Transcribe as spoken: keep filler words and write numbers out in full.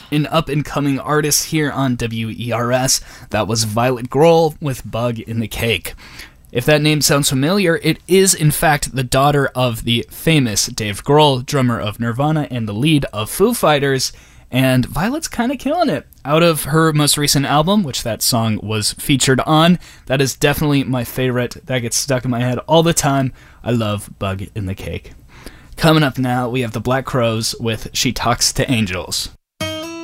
an up-and-coming artist here on W E R S. That was Violet Grohl with Bug in the Cake. If that name sounds familiar, it is in fact the daughter of the famous Dave Grohl, drummer of Nirvana and the lead of Foo Fighters, and Violet's kind of killing it. Out of her most recent album, which that song was featured on, that is definitely my favorite. That gets stuck in my head all the time. I love Bug in the Cake. Coming up now, we have the Black Crowes with She Talks to Angels.